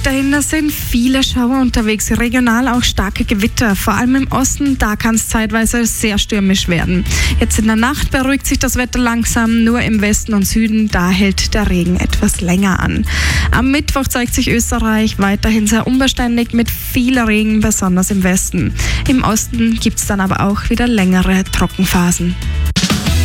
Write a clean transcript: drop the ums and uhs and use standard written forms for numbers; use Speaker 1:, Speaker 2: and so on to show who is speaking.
Speaker 1: Dahinter sind viele Schauer unterwegs, regional auch starke Gewitter. Vor allem im Osten, da kann es zeitweise sehr stürmisch werden. Jetzt in der Nacht beruhigt sich das Wetter langsam, nur im Westen und Süden, da hält der Regen etwas länger an. Am Mittwoch zeigt sich Österreich weiterhin sehr unbeständig mit viel Regen, besonders im Westen. Im Osten gibt es dann aber auch wieder längere Trockenphasen.